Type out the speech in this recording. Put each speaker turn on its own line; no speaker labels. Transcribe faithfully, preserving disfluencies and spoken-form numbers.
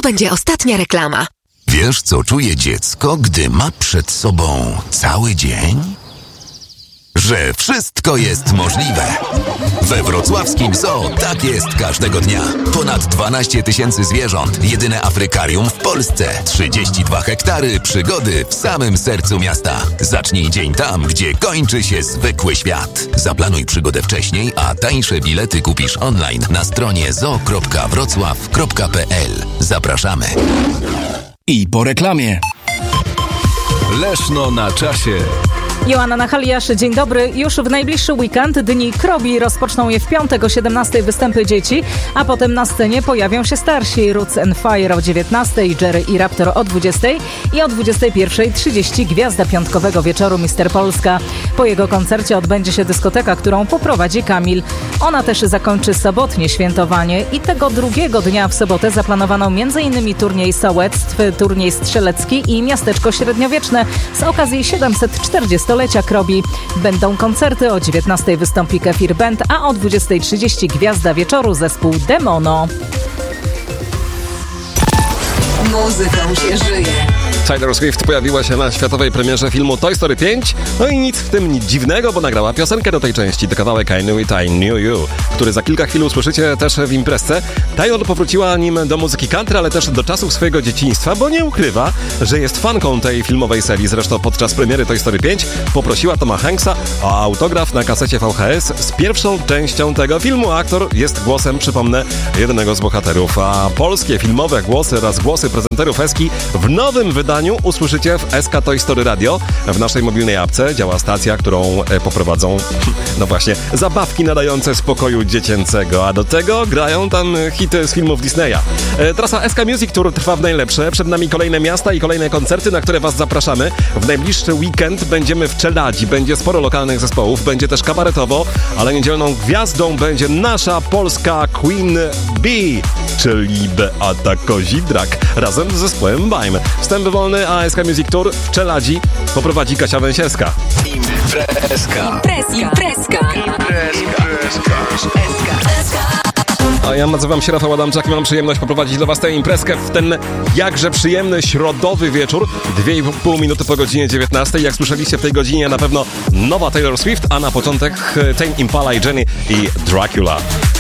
będzie ostatnia reklama.
Wiesz, co czuje dziecko, gdy ma przed sobą cały dzień? Że wszystko jest możliwe. We wrocławskim Zoo tak jest każdego dnia. Ponad dwanaście tysięcy zwierząt, jedyne afrykarium w Polsce, trzydzieści dwa hektary przygody w samym sercu miasta. Zacznij dzień tam, gdzie kończy się zwykły świat. Zaplanuj przygodę wcześniej, a tańsze bilety kupisz online na stronie zoo kropka wrocław kropka p l. Zapraszamy.
I po reklamie.
Leszno na czasie.
Joanna Nachaliasz, dzień dobry. Już w najbliższy weekend Dni Krobi rozpoczną je w piątek o siedemnastej występy dzieci, a potem na scenie pojawią się starsi. Roots and Fire o dziewiętnastej, Jerry i Raptor o dwudziestej i o dwudziestej pierwszej trzydzieści gwiazda piątkowego wieczoru mister Polska. Po jego koncercie odbędzie się dyskoteka, którą poprowadzi Kamil. Ona też zakończy sobotnie świętowanie i tego drugiego dnia w sobotę zaplanowano m.in. turniej sołectw, turniej strzelecki i miasteczko średniowieczne z okazji siedemset czterdziestolecia Krobi. Będą koncerty, o dziewiętnastej wystąpi Kefir Band, a o dwudziestej trzydzieści gwiazda wieczoru zespół Demono.
Muzyką się żyje.
Taylor Swift pojawiła się na światowej premierze filmu Toy Story pięć, no i nic w tym nic dziwnego, bo nagrała piosenkę do tej części, to kawałek I Knew It, I Knew You, który za kilka chwil usłyszycie też w imprezce. Taylor powróciła nim do muzyki country, ale też do czasów swojego dzieciństwa, bo nie ukrywa, że jest fanką tej filmowej serii. Zresztą podczas premiery Toy Story pięć poprosiła Toma Hanksa o autograf na kasecie V H S z pierwszą częścią tego filmu. Aktor jest głosem, przypomnę, jednego z bohaterów, a polskie filmowe głosy oraz głosy prezenterów Eski w nowym wydaniu usłyszycie w S K Toy Story Radio. W naszej mobilnej apce działa stacja, którą poprowadzą, no właśnie, zabawki nadające spokoju dziecięcego, a do tego grają tam hity z filmów Disneya. Trasa S K Music Tour trwa w najlepsze. Przed nami kolejne miasta i kolejne koncerty, na które was zapraszamy. W najbliższy weekend będziemy w Czeladzi. Będzie sporo lokalnych zespołów, będzie też kabaretowo, ale niedzielną gwiazdą będzie nasza polska Queen Bee, czyli Beata Kozidrak, razem z zespołem Bajm. Wstęp wolny, a S K Music Tour w Czeladzi poprowadzi Kasia Węsierska.
Imprezka.
Imprezka. Imprezka.
Imprezka.
A ja nazywam się Rafał Adamczak i mam przyjemność poprowadzić dla was tę imprezkę w ten jakże przyjemny środowy wieczór. Dwie i pół minuty po godzinie dziewiętnastej. Jak słyszeliście w tej godzinie na pewno nowa Taylor Swift, a na początek Tame Impala i Jenny i Dracula.